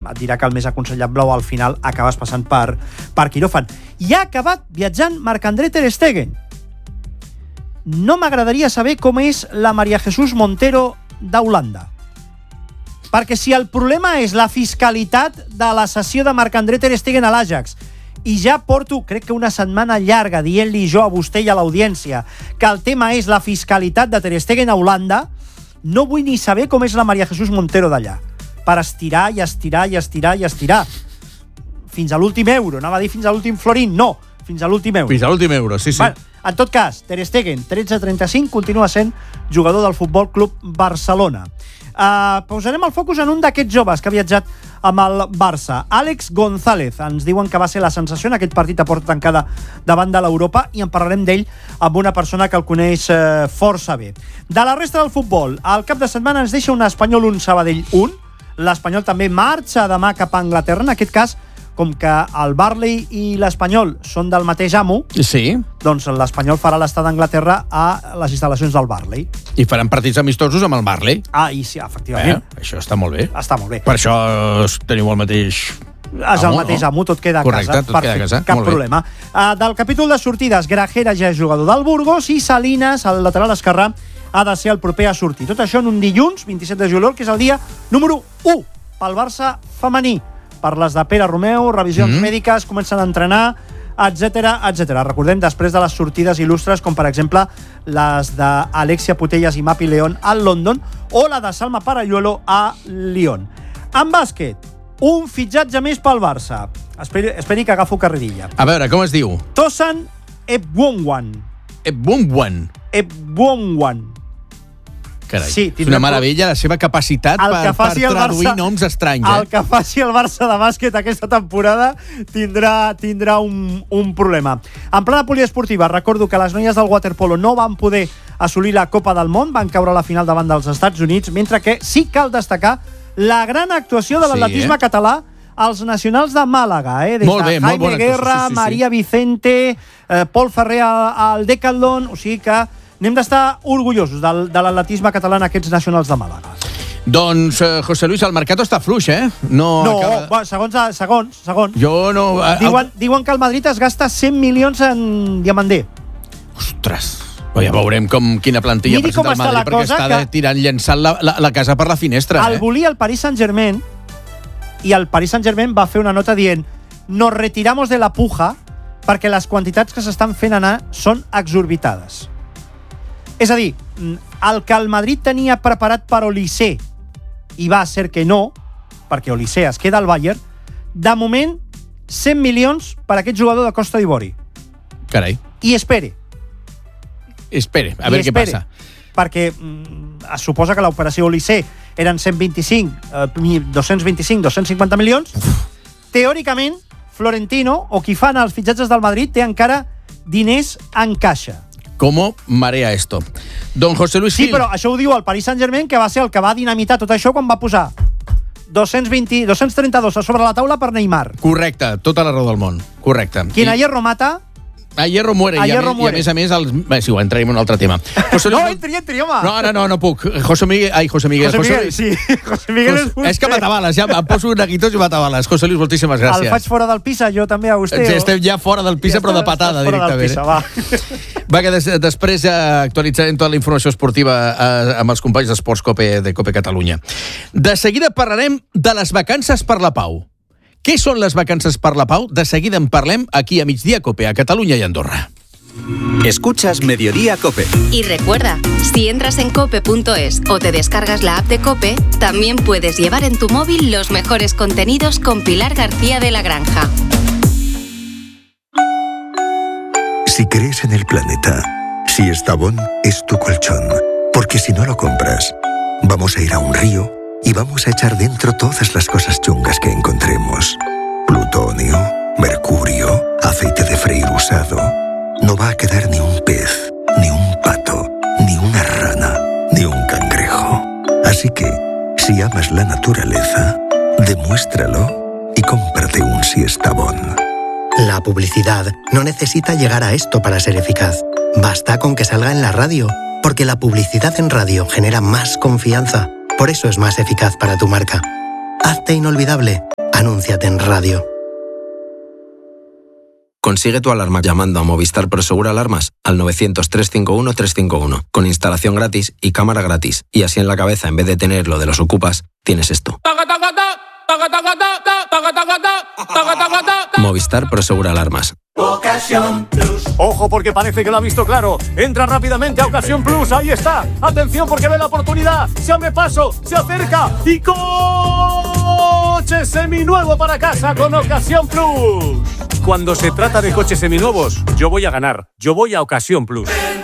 et dirà que el més aconsellat blau al final acabes passant per quiròfan. I ha acabat viatjant Marc-André ter Stegen. No m'agradaria saber com és la María Jesús Montero d'Holanda. Perquè si el problema és la fiscalitat de la cessió de Marc-André ter Stegen a l'Ajax, i ja porto, crec que una setmana llarga, dient-li jo a vostè i a l'audiència que el tema és la fiscalitat de ter Stegen a Holanda, no vull ni saber com és la María Jesús Montero d'allà. Per estirar i estirar i estirar i estirar. Fins a l'últim euro. Anava a dir fins a l'últim florín. No, fins a l'últim euro. Fins a l'últim euro, sí. Bueno, en tot cas, ter Stegen, 13-35, continua sent jugador del Futbol Club Barcelona. Posarem el focus en un d'aquests joves que ha viatjat amb el Barça. Àlex González, ens diuen que va ser la sensació en aquest partit a porta tancada davant de l'Europa, i en parlarem d'ell amb una persona que el coneix força bé. De la resta del futbol, al cap de setmana ens deixa un Espanyol 1, Sabadell 1. L'Espanyol també marxa demà cap a Anglaterra. En aquest cas, com que el Barley i l'Espanyol són del mateix amo, sí, doncs l'Espanyol farà l'estada d'Anglaterra a les instal·lacions del Barley. I faran partits amistosos amb el Barley. I sí, efectivament. Això està molt bé. Està molt bé. Per això teniu el mateix... És el mateix amo, tot queda a correcte, casa. Tot queda a casa. Cap problema. Del capítol de sortides, Grajera ja és jugador del Burgos i Salinas, el lateral esquerrà, ha de ser el proper a sortir. Tot això en un dilluns, 27 de juliol, que és el dia número 1 pel Barça femení. Per les de Pere Romeu, revisions mèdiques, comencen a entrenar, etc. Recordem, després de les sortides il·lustres, com per exemple les d'Alexia Putellas i Mapi León al London, o la de Salma Parayuelo a Lyon. En bàsquet, un fitxatge més pel Barça. Esperi que agafo carrerilla. A veure, com es diu? Tosan Ebwongwan. Carai, sí, és una meravella la seva capacitat per traduir noms estranys. El que faci el Barça de bàsquet aquesta temporada tindrà un problema. En plana poliesportiva, recordo que les noies del waterpolo no van poder assolir la Copa del Món, van caure a la final davant dels Estats Units, mentre que sí cal destacar la gran actuació de l'atletisme català als nacionals de Màlaga, des de Jaime Guerra, Maria Vicente, Pol Ferrer al Decathlon, o sigui que anem d'estar orgullosos de l'atletisme català en aquests nacionals de Màlaga. Doncs, José Luis, el mercat està fluix, segons. Jo no... Diuen que el Madrid es gasta 100 milions en Diamandé. Ostres, ja veurem quina plantilla presenta el Madrid, perquè està llançant la casa per la finestra. El volia el Paris Saint-Germain, i el Paris Saint-Germain va fer una nota dient: nos retiramos de la puja perquè les quantitats que s'estan fent anar són exorbitades. És a dir, el que el Madrid tenia preparat per Olise i va ser que no, perquè Olise es queda al Bayern, de moment 100 milions per a aquest jugador de Costa d'Ivori. Carai. I espere, a veure què passa. Perquè es suposa que l'operació Olise eren 250 milions. Teòricament, Florentino, o qui fan els fitxatges del Madrid, té encara diners en caixa. ¿Cómo marea esto? Don José Luis Gil. Sí, però això ho diu el Paris Saint-Germain, que va ser el que va dinamitar tot això quan va posar 232 a sobre la taula per Neymar. Correcte, tota la raó del món. Correcte. Quien a hierro mata... A hierro muere. I a més, sí, ho entrarem en un altre tema. No, entri, home! No, ara no puc. José Miguel, sí. José Miguel és vostè. És que matabales, ja em poso neguitos i matabales. José Luis, moltíssimes gràcies. El faig fora del Pisa, jo també a vostè. Estem ja fora del Pisa, però de patada directament. Va, que després actualitzarem tota la informació esportiva amb els companys d'Esports de Cope Catalunya. De seguida parlarem de les vacances per la pau. Què són les vacances per la pau? De seguida en parlem aquí a Migdia Cope, a Catalunya i Andorra. Escuchas Mediodía Cope. Y recuerda, si entras en cope.es o te descargas la app de Cope, también puedes llevar en tu móvil los mejores contenidos con Pilar García de la Granja. Si crees en el planeta, si Estavón es tu colchón, porque si no lo compras, vamos a ir a un río y vamos a echar dentro todas las cosas chungas que encontremos. Plutonio, mercurio, aceite de freír usado. No va a quedar ni un pez, ni un pato, ni una rana, ni un cangrejo. Así que, si amas la naturaleza, demuéstralo y cómprate un Siestabón. La publicidad no necesita llegar a esto para ser eficaz. Basta con que salga en la radio, porque la publicidad en radio genera más confianza. Por eso es más eficaz para tu marca. Hazte inolvidable Anúnciate en radio. Consigue tu alarma llamando a Movistar Prosegur Alarmas al 900-351-351, con instalación gratis y cámara gratis. Y así en la cabeza, en vez de tener lo de los ocupas, tienes esto. Movistar Prosegur Alarmas. Ocasión Plus. Ojo, porque parece que lo ha visto claro. Entra rápidamente a Ocasión Plus. Ahí está. Atención, porque ve la oportunidad. Se abre paso, se acerca y coche seminuevo para casa con Ocasión Plus. Cuando se trata de coches seminuevos, yo voy a ganar. Yo voy a Ocasión Plus.